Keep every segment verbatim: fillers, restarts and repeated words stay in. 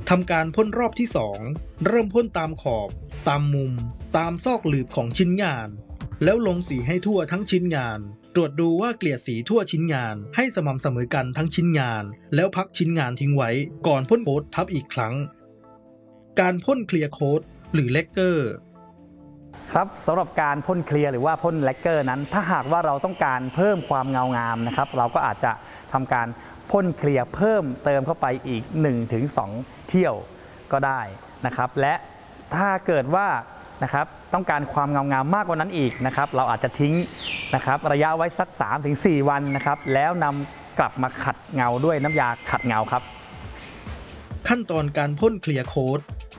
ทำการพ่นรอบที่สองเริ่มพ่นตามขอบตามมุมตามซอกหลืบของชิ้นงานแล้วลงสีให้ทั่วทั้งชิ้นงานตรวจดูว่าเกลี่ยสีทั่วชิ้นงานให้สม่ำเสมอกันทั้งชิ้นงานแล้วพักชิ้นงานทิ้งไว้ก่อนพ่นโค้ดทับอีกครั้งการพ่นเคลียร์โค้ดหรือเลกเกอร์ครับสำหรับการพ่นเคลียร์หรือว่าพ่นเลกเกอร์นั้นถ้าหากว่าเราต้องการเพิ่มความเงางามนะครับเราก็อาจจะทำการพ่นเคลียร์เพิ่มเติมเข้าไปอีก หนึ่งถึงสอง เที่ยวก็ได้นะครับและถ้าเกิดว่านะครับต้องการความเงางามมากกว่านั้นอีกนะครับเราอาจจะทิ้งนะครับระยะไว้สัก สามถึงสี่ วันนะครับแล้วนำกลับมาขัดเงาด้วยน้ำยาขัดเงาครับขั้นตอนการพ่นเคลียร์โค้ด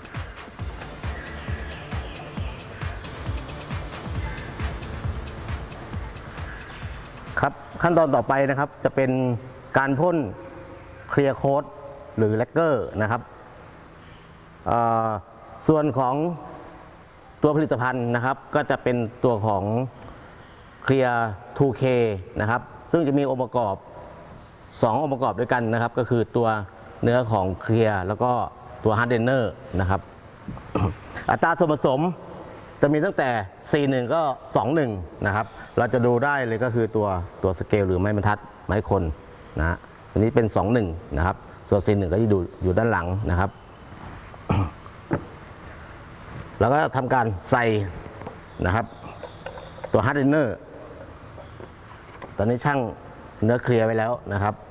ครับขั้นตอนต่อไปนะครับจะเป็นการพ่นเคลียร์โค้ดหรือเลกเกอร์นะครับส่วนของตัวผลิตภัณฑ์นะครับก็จะเป็นตัวของเคลียร์ ทู เค นะครับซึ่งจะมีองค์ประกอบสององค์ประกอบด้วยกันนะครับก็คือตัวเนื้อของเคลียร์แล้วก็ตัวฮาร์ดเดนเนอร์นะครับ อัตราส่วนผสมจะมีตั้งแต่ สี่หนึ่ง ก็ สองหนึ่ง นะครับเราจะดูได้เลยก็คือตัวตัวสเกลหรือไม้บรรทัดไม้คนนะอันนี้เป็น สองหนึ่ง นะครับส่วน สี่หนึ่ง ก็อยู่อยู่ด้านหลังนะครับ แล้วก็ทำการใส่นะครับตัวฮาร์ดเดนเนอร์ตอนนี้ช่างเนื้อเคลียร์ไว้แล้วนะครับ